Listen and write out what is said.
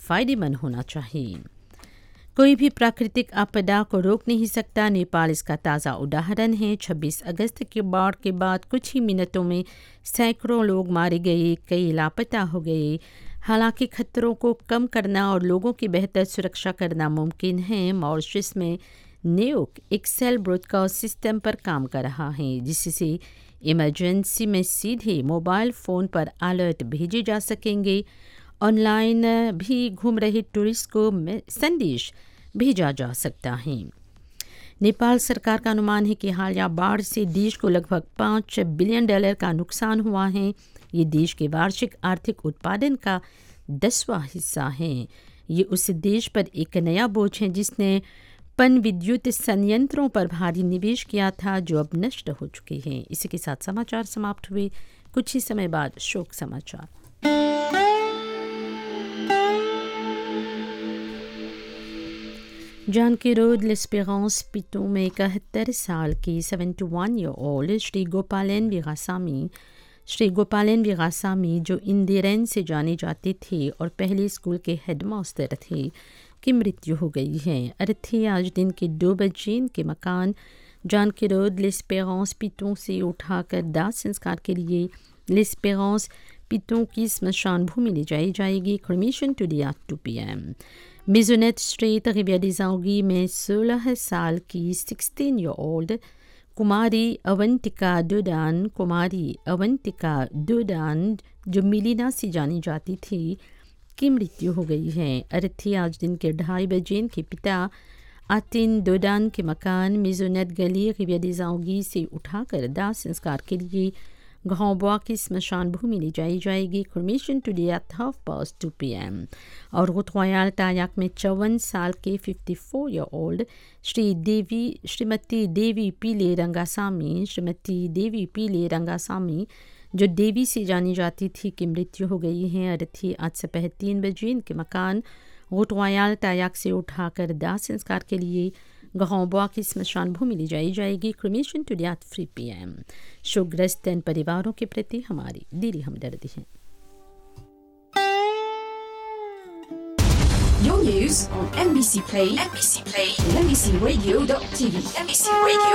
फायदेमंद होना चाहिए। कोई भी प्राकृतिक आपदा को रोक नहीं सकता, नेपाल इसका ताज़ा उदाहरण है। 26 अगस्त के बाढ़ के बाद कुछ ही मिनटों में सैकड़ों लोग मारे गए, कई लापता हो गए। हालांकि खतरों को कम करना और लोगों की बेहतर सुरक्षा करना मुमकिन है। मॉरिशस में नेओक एक सेल ब्रॉडकास्ट सिस्टम पर काम कर रहा है, जिससे इमरजेंसी में सीधे मोबाइल फ़ोन पर अलर्ट भेजे जा सकेंगे। ऑनलाइन भी घूम रहे टूरिस्ट को संदेश भेजा जा सकता है। नेपाल सरकार का अनुमान है कि हालिया बाढ़ से देश को लगभग $5 बिलियन का नुकसान हुआ है। ये देश के वार्षिक आर्थिक उत्पादन का 10वां हिस्सा है। ये उस देश पर एक नया बोझ है जिसने पन विद्युत संयंत्रों पर भारी निवेश किया था, जो अब नष्ट हो चुके हैं। इसी के साथ समाचार समाप्त हुए। कुछ ही समय बाद शोक समाचार। जानकी रोड लेस्पेरेंस पिटो में 71 साल की 71 ईयर ओल्ड श्री गोपालन वीरासामी, जो इंदिरन से जाने जाते थे और पहले स्कूल के हेडमास्टर थे, की मृत्यु हो गई है। अर्थी आज दिन के 2 बजे इनके मकान जानकी रोड लेस्पेरेंस पिटो से उठाकर दाह संस्कार के लिए लेस्पेरेंस पिटो की स्मशान भूमि ले जाई जाएगी। Cremation today at 2 PM। मेजोनेट street Rebia des Anguilles में 16 साल की 16 ईयर ओल्ड कुमारी अवंतिका डोडान, जो मिलिना से जानी जाती थी, की मृत्यु हो गई है। अर्थी आज दिन के 2:30 बजे इनके पिता आतिन डोडान के मकान मेजोनेट गली रिविया des Anguilles से उठाकर दाह संस्कार के लिए घावबुआ की स्मशान भूमि ले जाई जाएगी। Cremation today at 2:30 PM। और रोयाल टायाक में 54 साल के 54 ईयर ओल्ड श्रीमती देवी पीले रंगासामी, जो देवी से जानी जाती थी, की मृत्यु हो गई है। अर्थी आज सुबह 3 बजे इनके मकान रोयाल टायाक से उठाकर दाह संस्कार के लिए घावबुआ की स्मशान भूमि ले जाई जाएगी। Cremation today at 3 PM। शोकग्रस्त परिवारों के प्रति हमारी दिली हमदर्दी है। Your news on NBC Play, and NBCRadio.tv. NBC Radio.